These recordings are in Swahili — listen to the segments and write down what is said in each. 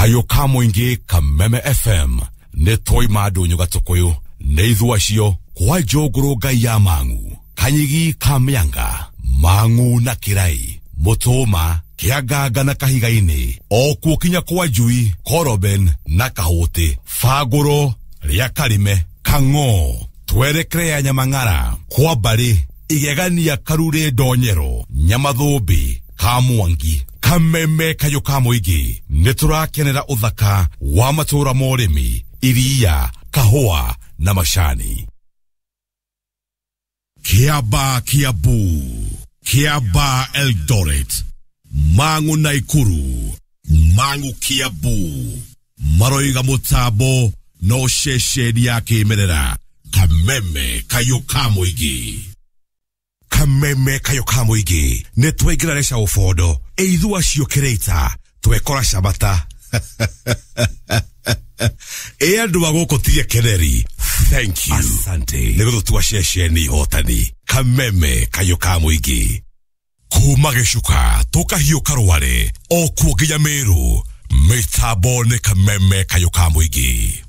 kayo kamo ingi Kameme FM ne toi madu nyuga tokoyo ne idhuashio kwa jogoro gaya mangu kanyigi kamyanga mangu na kirai motoma kiagaga na kahigaini o kukinya kwa jui koroben na kahote fagoro ria karime kango twerekrea nyamangara kwa bari igegania karure donyero nyamadhobi kamwangi Kameme kayo kamo igi neturakenera uthaka wa matura moremi iria kahoa na mashani. Kiaba Kiabu, Kiaba Eldoret, Mangu Naikuru, Mangu Kiabu, Maroiga Mutabo no sheshedi yake merera. Kameme kayo kamo igi. Kameme kayo kamo igi netwegilaresha ufodo eidhuashio kereita twekora shabata. Eandu wagoko tiye keneri. Thank you. Asante. Negoto tuwasheshe ni hotani. Kameme kayo kamo igi. Kumageshuka toka hiyo karware o kuogia meru metabone kameme kayo kamo igi.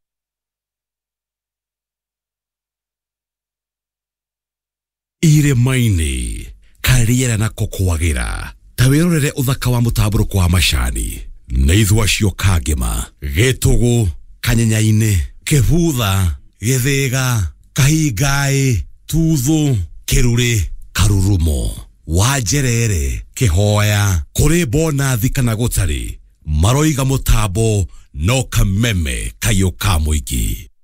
Ire maini kariera na kokoagira tawirorere uthaka wa mutaburo kwa mashani neithwashio kagema getugu kanyenyaine kebutha gethega kahigae tuthu kerure karurumo wajerere kehoya kuri bona thikana gutari maroiga mutabo no Kameme kayo kamo igi.